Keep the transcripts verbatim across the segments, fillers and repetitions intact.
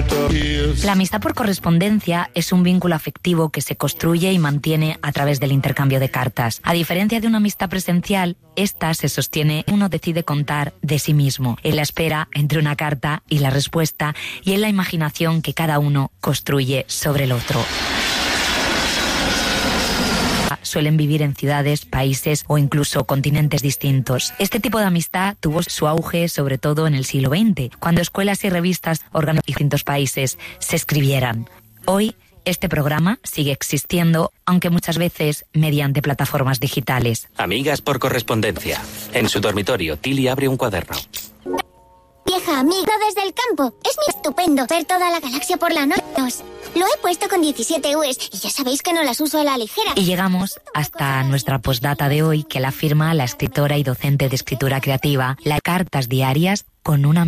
La amistad por correspondencia es un vínculo afectivo que se construye y mantiene a través del intercambio de cartas. A diferencia de una amistad presencial, esta se sostiene, uno decide contar de sí mismo, en la espera entre una carta y la respuesta y en la imaginación que cada uno construye sobre el otro. Suelen vivir en ciudades, países o incluso continentes distintos. Este tipo de amistad tuvo su auge sobre todo en el siglo veinte, cuando escuelas y revistas organizadas en distintos países se escribieran. Hoy, este programa sigue existiendo, aunque muchas veces mediante plataformas digitales. Amigas por correspondencia. En su dormitorio, Tilly abre un cuaderno. Vieja amiga desde el campo. Es muy estupendo ver toda la galaxia por la noche. Lo he puesto con diecisiete U Es y ya sabéis que no las uso a la ligera. Y llegamos hasta nuestra postdata de hoy, que la firma la escritora y docente de escritura creativa, las cartas diarias con una...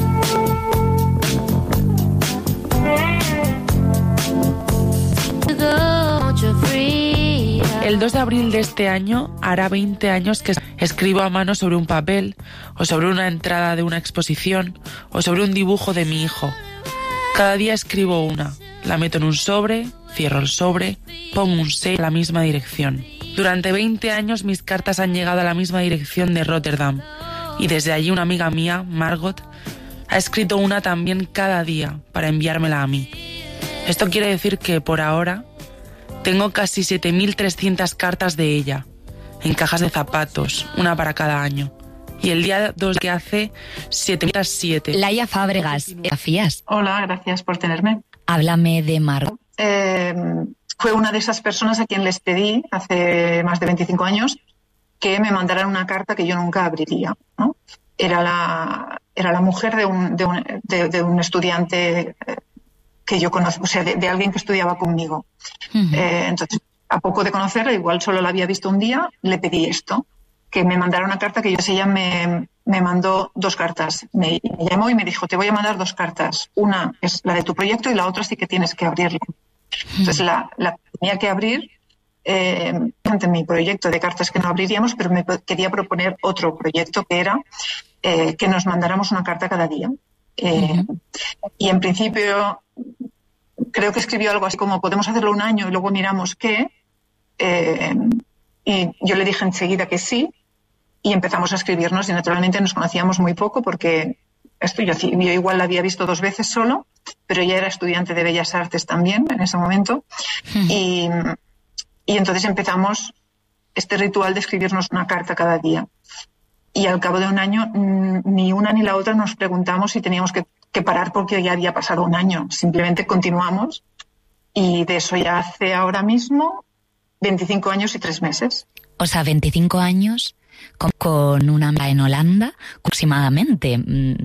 El dos de abril de este año hará veinte años que escribo a mano sobre un papel, o sobre una entrada de una exposición, o sobre un dibujo de mi hijo. Cada día escribo una, la meto en un sobre, cierro el sobre, pongo un sello en la misma dirección. Durante veinte años mis cartas han llegado a la misma dirección de Rotterdam, y desde allí una amiga mía, Margot, ha escrito una también cada día para enviármela a mí. Esto quiere decir que, por ahora, tengo casi siete mil trescientas cartas de ella, en cajas de zapatos, una para cada año. Y el día dos que hace siete mil siete. Laia Fábregas, ¿afías? Hola, gracias por tenerme. Háblame de Margot. Eh, fue una de esas personas a quien les pedí, hace más de veinticinco años, que me mandaran una carta que yo nunca abriría, ¿no? Era la, era la mujer de un, de un, de, de un estudiante que yo conozco, o sea, de, de alguien que estudiaba conmigo. Uh-huh. Eh, entonces, a poco de conocerla, igual solo la había visto un día, le pedí esto, que me mandara una carta que yo, ella me, me mandó dos cartas. Me, me llamó y me dijo, te voy a mandar dos cartas. Una es la de tu proyecto y la otra sí que tienes que abrirla. Uh-huh. Entonces, la, la tenía que abrir eh, ante mi proyecto de cartas que no abriríamos, pero me quería proponer otro proyecto que era eh, que nos mandáramos una carta cada día. Eh, uh-huh. Y en principio creo que escribió algo así como podemos hacerlo un año y luego miramos qué, eh, y yo le dije enseguida que sí y empezamos a escribirnos y naturalmente nos conocíamos muy poco porque esto yo, yo igual la había visto dos veces solo, pero ella era estudiante de Bellas Artes también en ese momento. uh-huh. y, y entonces empezamos este ritual de escribirnos una carta cada día. Y al cabo de un año, ni una ni la otra nos preguntamos si teníamos que, que parar porque ya había pasado un año. Simplemente continuamos. Y de eso ya hace ahora mismo veinticinco años y tres meses. O sea, veinticinco años con, con una amiga en Holanda, aproximadamente.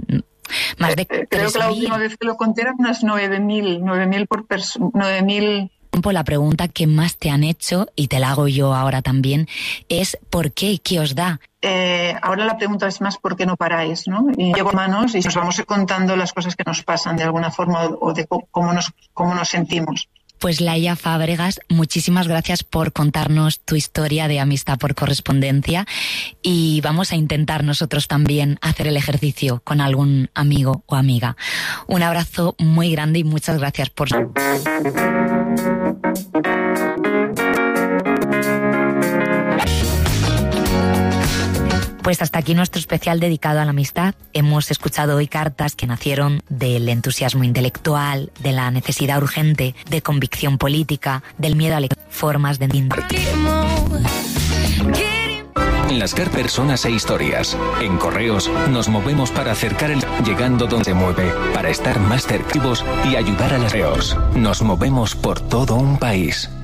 Más de eh, Creo que la última vez que lo conté eran unas nueve mil, nueve mil por persona, nueve mil... La pregunta que más te han hecho, y te la hago yo ahora también, es ¿por qué? ¿Qué os da? Eh, ahora la pregunta es más ¿por qué no paráis? ¿no? Y llevo manos y nos vamos contando las cosas que nos pasan de alguna forma o de cómo nos, cómo nos sentimos. Pues Laia Fábregas, muchísimas gracias por contarnos tu historia de amistad por correspondencia y vamos a intentar nosotros también hacer el ejercicio con algún amigo o amiga. Un abrazo muy grande y muchas gracias por... Pues hasta aquí nuestro especial dedicado a la amistad. Hemos escuchado hoy cartas que nacieron del entusiasmo intelectual, de la necesidad urgente, de convicción política, del miedo a las formas de entender. En las cartas, personas e historias. En Correos nos movemos para acercar el llegando donde se mueve, para estar más cercanos y ayudar a los reos. Nos movemos por todo un país.